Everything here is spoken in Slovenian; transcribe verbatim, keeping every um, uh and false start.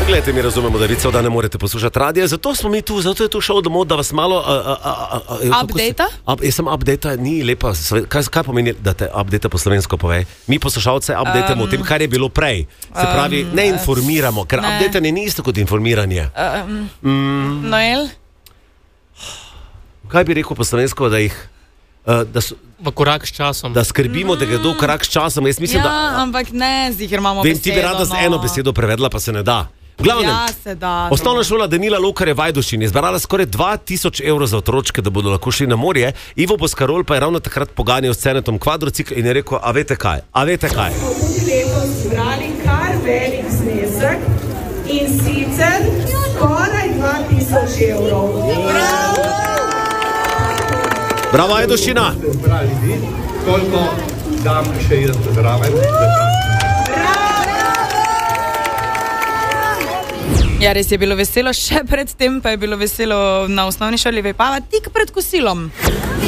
Gledajte, mi razumemo, da vicev, da ne morete poslušati radija, zato smo mi tu, zato je tu šel domov, da vas malo... Update-a? Up, jaz sem update-a, ni lepa, kaj, kaj pomeni, da te update-a po slovensko povej? Mi poslušalce update-amo um, o tem, kar je bilo prej. Se pravi, um, ne informiramo, ker ne. Update-a ni isto kot informiranje. Um, mm. Noel? Kaj bi rekel po slovensko, da jih... Uh, da so, v korak s časom. Da skrbimo, da gredo v korak s časom. Jaz mislim, ja, da... ampak ne, ziher imamo vem, besedo. Ti bi rada z eno besedo prevedla, pa se ne da. Glavnem, ja, se da. Osnovna šola Danila Lokarja v Ajdošini je zbrala skoraj dva tisoč evrov za otročke, da bodo lahko šli na morje. Ivo Boskarol pa je ravno takrat poganjal s Cenetom kvadrocikl in je rekel, a veste kaj, a veste kaj. Smo tudi letos zbrali kar velik znesek in sicer skoraj dva tisoč evrov. Bravo! Bravo, Ajdošina! Koliko dam še jaz zraven? Ja, res je bilo veselo, še pred tem pa je bilo veselo na osnovni šoli Vipava, tik pred kosilom.